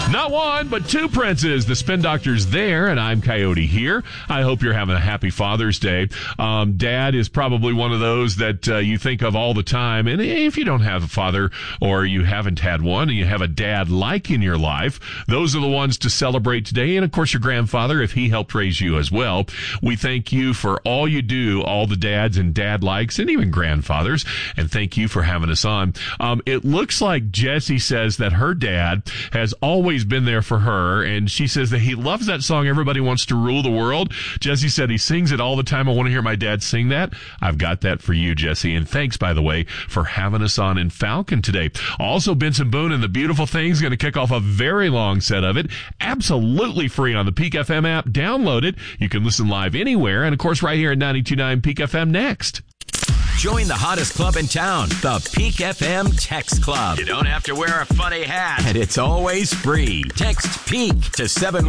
Not one, but two princes. The Spin Doctor's there, and I'm Coyote here. I hope you're having a happy Father's Day. Dad is probably one of those that you think of all the time. And if you don't have a father or you haven't had one and you have a dad like in your life, those are the ones to celebrate today. And, of course, your grandfather, if he helped raise you as well. We thank you for all you do, all the dads and dad likes, and even grandfathers. And thank you for having us on. It looks like Jessie says that her dad has always been there for her, and she says that he loves that song, Everybody Wants to Rule the World. Jessie said he sings it all the time. I want to hear my dad sing that. I've got that for you, Jessie. And thanks, by the way, for having us on in Falcon today. Also, Benson Boone and the Beautiful Things going to kick off a very long set of it. Absolutely free on the Peak FM app. Download it. You can listen live anywhere. And, of course, right here at 92.9 Peak FM next. Join the hottest club in town, the Peak FM Text Club. You don't have to wear a funny hat, and it's always free. Text PEAK to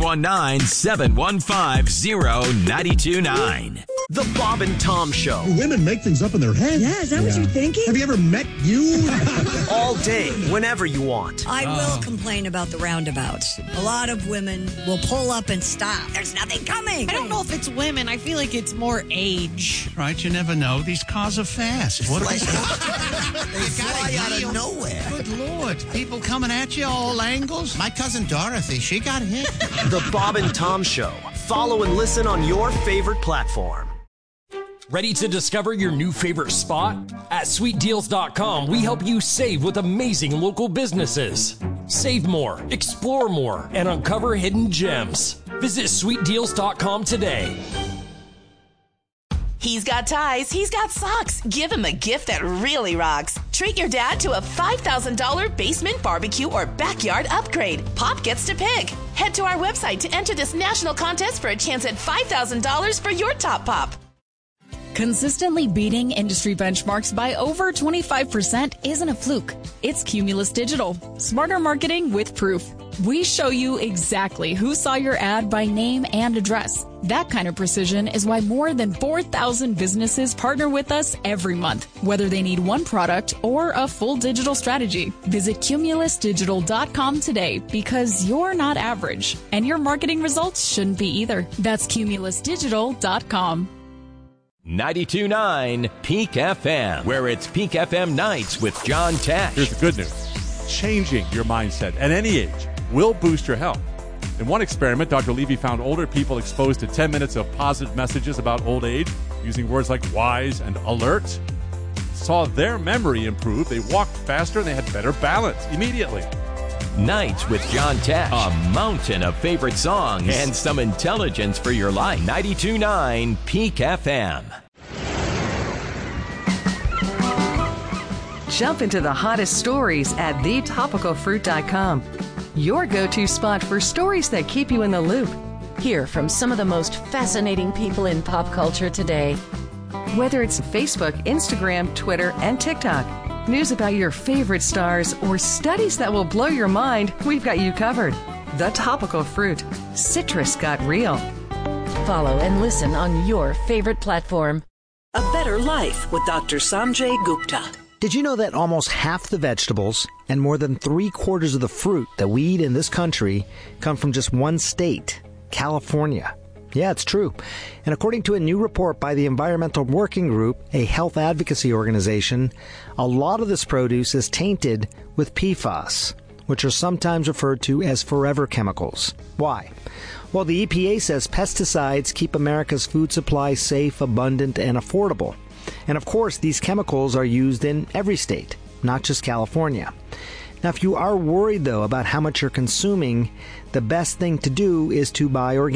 719-715-0929. The Bob and Tom Show. Do women make things up in their head? Yeah, is that what you're thinking? Have you ever met you? All day, whenever you want. I will complain about the roundabouts. A lot of women will pull up and stop. There's nothing coming. I don't know if it's women. I feel like it's more age. Right, you never know. These cars are fast. What they fly out of nowhere. Good Lord. People coming at you all angles. My cousin Dorothy, she got hit. The Bob and Tom Show. Follow and listen on your favorite platform. Ready to discover your new favorite spot? At SweetDeals.com, we help you save with amazing local businesses. Save more, explore more, and uncover hidden gems. Visit SweetDeals.com today. He's got ties, he's got socks. Give him a gift that really rocks. Treat your dad to a $5,000 basement barbecue or backyard upgrade. Pop gets to pick. Head to our website to enter this national contest for a chance at $5,000 for your top pop. Consistently beating industry benchmarks by over 25% isn't a fluke. It's Cumulus Digital. Smarter marketing with proof. We show you exactly who saw your ad by name and address. That kind of precision is why more than 4,000 businesses partner with us every month, whether they need one product or a full digital strategy. Visit cumulusdigital.com today because you're not average, and your marketing results shouldn't be either. That's cumulusdigital.com. 92.9 Peak FM, where it's Peak FM Nights with John Tesh. Here's the good news. Changing your mindset at any age will boost your health. In one experiment, Dr. Levy found older people exposed to 10 minutes of positive messages about old age, using words like wise and alert, saw their memory improve. They walked faster and they had better balance immediately. Nights with John Tesh. A mountain of favorite songs and some intelligence for your life. 92.9 Peak FM. Jump into the hottest stories at thetopicalfruit.com. Your go-to spot for stories that keep you in the loop. Hear from some of the most fascinating people in pop culture today. Whether it's Facebook, Instagram, Twitter, and TikTok, news about your favorite stars, or studies that will blow your mind, we've got you covered. The Topical Fruit. Citrus got real. Follow and listen on your favorite platform. A Better Life with Dr. Sanjay Gupta. Did you know that almost half the vegetables and more than 3/4 of the fruit that we eat in this country come from just one state, California? Yeah, it's true. And according to a new report by the Environmental Working Group, a health advocacy organization, a lot of this produce is tainted with PFAS, which are sometimes referred to as forever chemicals. Why? Well, the EPA says pesticides keep America's food supply safe, abundant, and affordable. And of course, these chemicals are used in every state, not just California. Now, if you are worried, though, about how much you're consuming, the best thing to do is to buy organic.